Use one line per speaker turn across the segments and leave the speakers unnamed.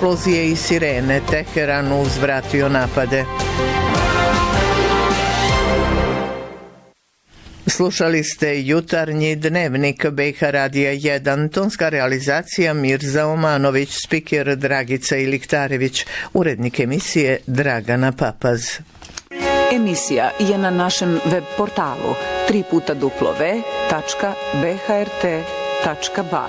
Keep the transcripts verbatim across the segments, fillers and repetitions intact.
eksplozije i sirene, Teheran uzvratio napade. Slušali ste jutarnji dnevnik B i H Radija jedan, tonska realizacija Mirza Omanović, spiker Dragica Iliktarević, urednik emisije Dragana Papaz.
Emisija je na našem web portalu tri puta w tačka b h r t tačka b a.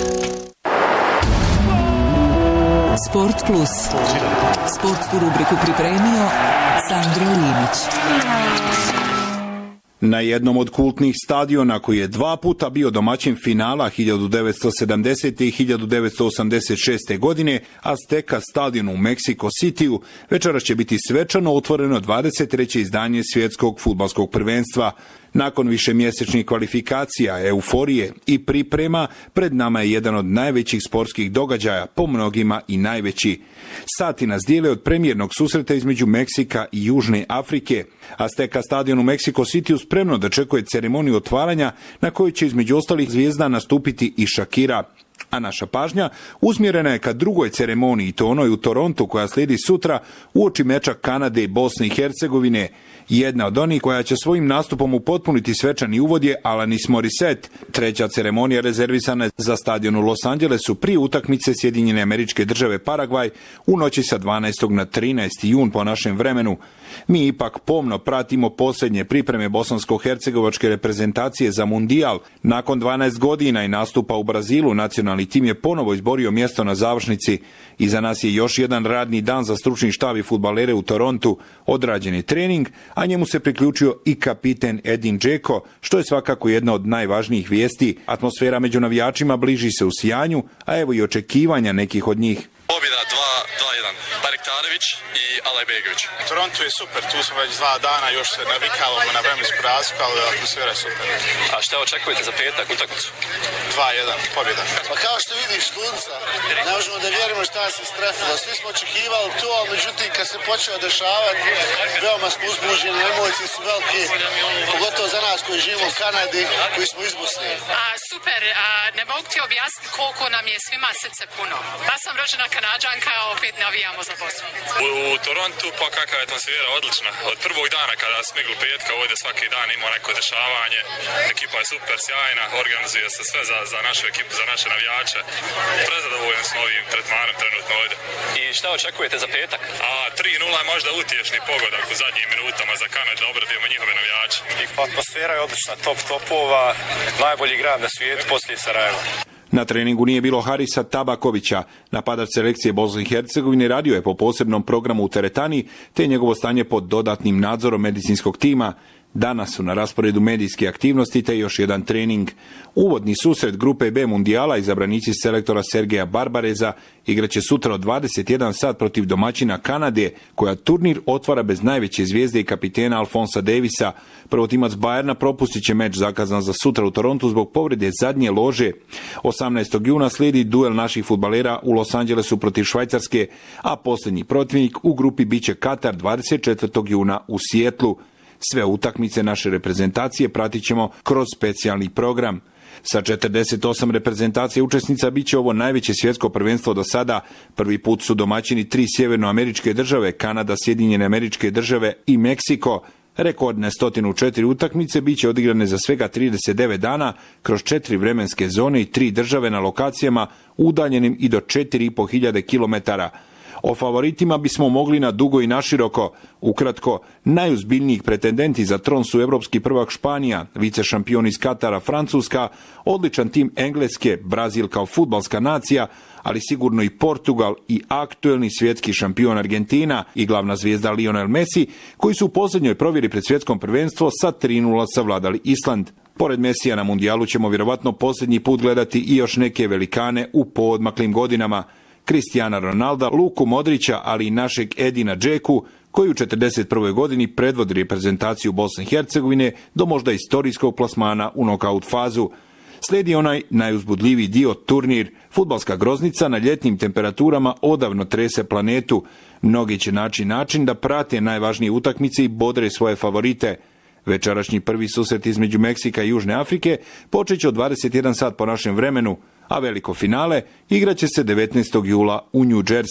Sport Plus. Sportsku rubriku pripremio Sandro Limić.
Na jednom od kultnih stadiona koji je dva puta bio domaćin finala hiljadu devetsto sedamdesete. i hiljadu devetsto osamdeset šeste. godine, Azteca stadion u Meksiko Cityu, večeras će biti svečano otvoreno dvadeset treće izdanje svjetskog fudbalskog prvenstva. Nakon višemjesečnih kvalifikacija, euforije i priprema, pred nama je jedan od najvećih sportskih događaja, po mnogima i najveći. Sati nas dijele od premijernog susreta između Meksika i Južne Afrike. Azteca stadion u Meksiko Cityu spremno dočekuje ceremoniju otvaranja na kojoj će između ostalih zvijezda nastupiti i Shakira. A naša pažnja usmjerena je ka drugoj ceremoniji, i to onoj u Torontu koja slijedi sutra uoči meča Kanade i Bosne i Hercegovine. Jedna od onih koja će svojim nastupom upotpuniti svečani uvod je Alanis Morissette. Treća ceremonija rezervisana je za stadion u Los Angelesu prije utakmice Sjedinjene Američke Države Paragvaj u noći sa dvanaestog na trinaesti jun po našem vremenu. Mi ipak pomno pratimo posljednje pripreme bosansko-hercegovačke reprezentacije za Mundijal. Nakon dvanaest godina i nastupa u Brazilu, nacionalni tim je ponovo izborio mjesto na završnici. Iza nas je još jedan radni dan za stručni štab i fudbalere u Torontu. Odrađen je trening, a njemu se priključio i kapiten Edin Džeko, što je svakako jedna od najvažnijih vijesti. Atmosfera među navijačima bliži se u sijanju, a evo i očekivanja nekih od njih.
Pobjeda dva jedan. Bariktarević i Alajbegović. Toronto je super, tu smo već dva dana, još se navikavamo na vremensku razliku, ali atmosfera je super. A šta očekujete za petak utakmicu? dva jedan, pobjeda.
Pa kao što vidiš sunca, ne možemo da vjerujemo šta se strefilo. Svi smo očekivali to, ali međutim kad se počeo dešavati, veoma smo uzbuđeni, emocije su velike, pogotovo za nas koji živimo u Kanadi, koji smo iz Bosne.
A, super, a, ne mogu ti objasniti koliko nam je svima srce puno. Ja sam rođena Kanađanka, a opet navijamo za Bosnu.
U, u Torontu pa kakva je atmosfera odlična. Od prvog dana kada smo igli petka, ovdje svaki dan ima neko dešavanje. Ekipa je super, sjajna, organizuje se sve za, za našu ekipu, za naše navijače. Prezadovoljen smo ovim tretmanom trenutno ovdje. I šta očekujete za petak? A tri nula je možda utješni pogodak u zadnjim minutama za Kanadu da obradujemo njihove navijače.
Atmosfera je odlična, top topova, najbolji grad na svijetu poslije Sarajeva.
Na treningu nije bilo Harisa Tabakovića. Napadač selekcije Bosne i Hercegovine radio je po posebnom programu u teretani, te njegovo stanje pod dodatnim nadzorom medicinskog tima. Danas su na rasporedu medijske aktivnosti te još jedan trening. Uvodni susret grupe B Mundijala izabranici selektora Sergeja Barbareza igraće sutra od dvadeset jedan sat protiv domaćina Kanade, koja turnir otvara bez najveće zvijezde i kapitena Alfonsa Davisa. Prvotimac Bayerna propustit će meč zakazan za sutra u Torontu zbog povrede zadnje lože. osamnaestog juna slijedi duel naših fudbalera u Los Angelesu protiv Švajcarske, a posljednji protivnik u grupi biće Katar dvadeset četvrtog juna u Sijetlu. Sve utakmice naše reprezentacije pratit ćemo kroz specijalni program. Sa četrdeset osam reprezentacije učesnica bit će ovo najveće svjetsko prvenstvo do sada. Prvi put su domaćini tri sjevernoameričke države, Kanada, Sjedinjene Američke Države i Meksiko. Rekordne sto četiri utakmice bit će odigrane za svega trideset devet dana kroz četiri vremenske zone i tri države na lokacijama udaljenim i do četiri i po hiljade kilometara. O favoritima bismo mogli na dugo i naširoko. Ukratko, najuzbiljnijih pretendenti za tron su evropski prvak Španija, vice šampion iz Katara Francuska, odličan tim Engleske, Brazil kao fudbalska nacija, ali sigurno i Portugal i aktuelni svjetski šampion Argentina i glavna zvijezda Lionel Messi, koji su u posljednjoj provjeri pred svjetsko prvenstvo sa tri nula savladali Island. Pored Mesija na Mundijalu ćemo vjerovatno posljednji put gledati i još neke velikane u poodmaklim godinama. Cristiana Ronalda, Luku Modrića, ali i našeg Edina Džeku, koji u četrdeset prvoj godini predvodi reprezentaciju Bosne i Hercegovine do možda istorijskog plasmana u nokaut fazu. Slijedi onaj najuzbudljiviji dio, turnir. Fudbalska groznica na ljetnim temperaturama odavno trese planetu. Mnogi će naći način da prate najvažnije utakmice i bodre svoje favorite. Večerašnji prvi susret između Meksika i Južne Afrike počet će od dvadeset jedan sat po našem vremenu, a veliko finale igraće se devetnaestog jula u New Jersey.